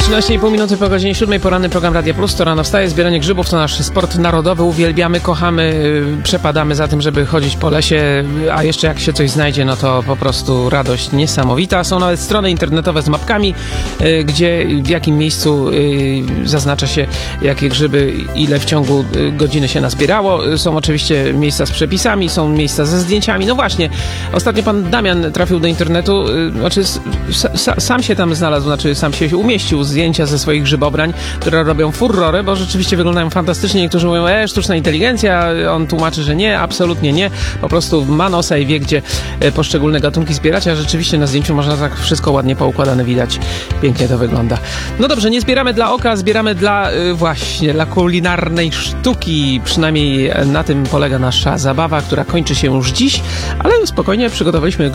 13,5 minuty po godzinie 7. Poranny program Radia Plus. To rano wstaje. Zbieranie grzybów to nasz sport narodowy. Uwielbiamy, kochamy, przepadamy za tym, żeby chodzić po lesie. A jeszcze jak się coś znajdzie, no to po prostu radość niesamowita. Są nawet strony internetowe z mapkami, gdzie w jakim miejscu zaznacza się, jakie grzyby, ile w ciągu godziny się nazbierało. Są oczywiście miejsca z przepisami, są miejsca ze zdjęciami. No właśnie, ostatnio pan Damian trafił do internetu, znaczy sam się tam znalazł, znaczy sam się umieścił zdjęcia ze swoich grzybobrań, które robią furorę, bo rzeczywiście wyglądają fantastycznie. Niektórzy mówią, sztuczna inteligencja, on tłumaczy, że nie, absolutnie nie. Po prostu ma nosa i wie, gdzie poszczególne gatunki zbierać, a rzeczywiście na zdjęciu można tak wszystko ładnie poukładane widać. Pięknie to wygląda. No dobrze, nie zbieramy dla oka, zbieramy dla dla kulinarnej sztuki. Przynajmniej na tym polega nasza zabawa, która kończy się już dziś, ale spokojnie przygotowaliśmy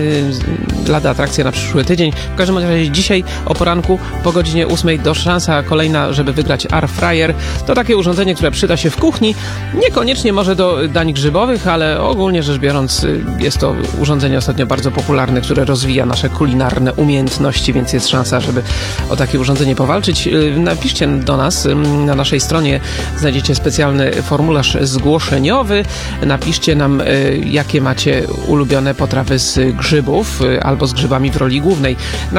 lada atrakcję na przyszły tydzień. W każdym razie dzisiaj o poranku po godzinie 8 do szansa kolejna, żeby wygrać Air Fryer. To takie urządzenie, które przyda się w kuchni. Niekoniecznie może do dań grzybowych, ale ogólnie rzecz biorąc jest to urządzenie ostatnio bardzo popularne, które rozwija nasze kulinarne umiejętności, więc jest szansa, żeby o takie urządzenie powalczyć. Napiszcie do nas, na naszej stronie znajdziecie specjalny formularz zgłoszeniowy. Napiszcie nam, jakie macie ulubione potrawy z grzybów albo z grzybami w roli głównej. Na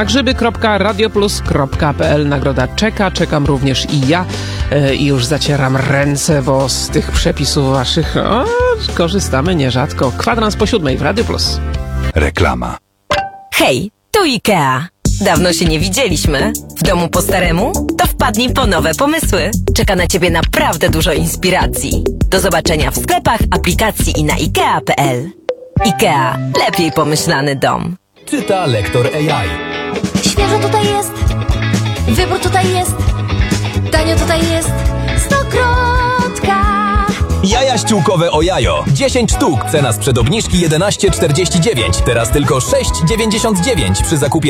grzyby.radioplus.pl nagroda czeka. Czekam również i ja i już zacieram ręce, bo z tych przepisów waszych korzystamy nierzadko. Kwadrans po 7 w Radio Plus. Reklama. Hej, tu IKEA. Dawno się nie widzieliśmy. W domu po staremu? To wpadnij po nowe pomysły. Czeka na ciebie naprawdę dużo inspiracji. Do zobaczenia w sklepach, aplikacji i na IKEA.pl. IKEA. Lepiej pomyślany dom. Czyta lektor AI. Świeżo tutaj jest, wybór tutaj jest, tanio tutaj jest, Stokrotka. Jaja ściółkowe Ojajo. 10 sztuk. Cena sprzed obniżki 11,49. Teraz tylko 6,99 przy zakupie